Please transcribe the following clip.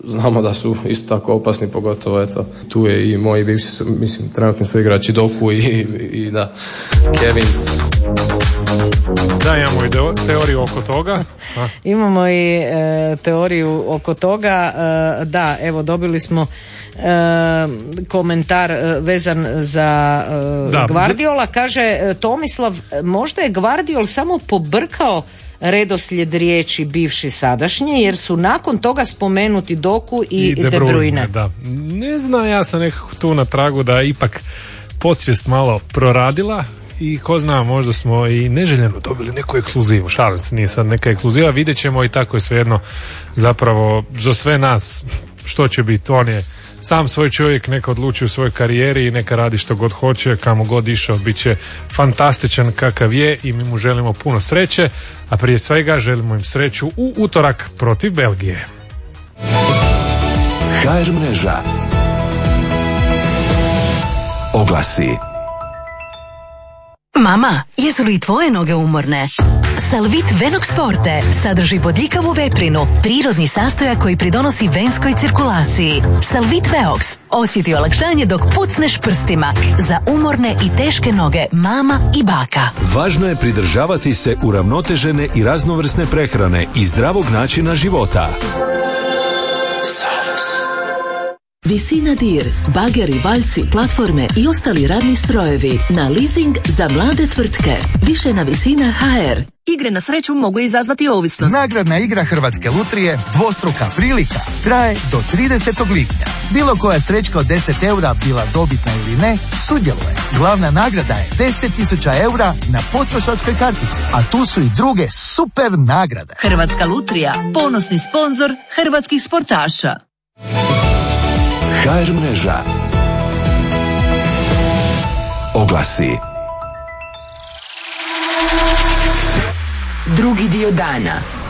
znamo da su isto tako opasni, pogotovo eto, tu je i moji bivši, mislim, trenutni su igrači Doku i da, Kevin. Da, imamo i teoriju oko toga. Imamo i teoriju oko toga. Da, evo, dobili smo komentar vezan za Gvardiola. Kaže Tomislav, možda je Gvardiol samo pobrkao redoslijed riječi bivši sadašnji, jer su nakon toga spomenuti Doku i De Bruyne. Da. Ne znam, ja sam nekako tu na tragu da je ipak podsvijest malo proradila i ko zna, možda smo i neželjeno dobili neku ekskluzivu. Šalim se, nije sad neka ekskluziva, vidjet ćemo i tako je svejedno zapravo za sve nas što će biti. On je sam svoj čovjek, neka odluči u svojoj karijeri i neka radi što god hoće, kamo god išao, bit će fantastičan kakav je i mi mu želimo puno sreće, a prije svega želimo im sreću u utorak protiv Belgije. HR mreža. Oglasi. Mama, jesu li tvoje noge umorne? Salvit Venox Forte sadrži bodljikavu veprinu, prirodni sastojak koji pridonosi venskoj cirkulaciji. Salvit Veox osjeti olakšanje dok pucneš prstima za umorne i teške noge mama i baka. Važno je pridržavati se uravnotežene i raznovrsne prehrane i zdravog načina života. Visina dir, bageri, valjci, platforme i ostali radni strojevi na leasing za mlade tvrtke. Više na Visina HR. Igre na sreću mogu izazvati ovisnost. Nagradna igra Hrvatske lutrije Dvostruka prilika traje do 30. lipnja. Bilo koja srećka od 10 eura, bila dobitna ili ne, sudjeluje. Glavna nagrada je 10.000 eura na potrošačkoj kartici, a tu su i druge super nagrade. Hrvatska lutrija, ponosni sponzor hrvatskih sportaša. HR mreža. Oglasi. Drugi dio dana.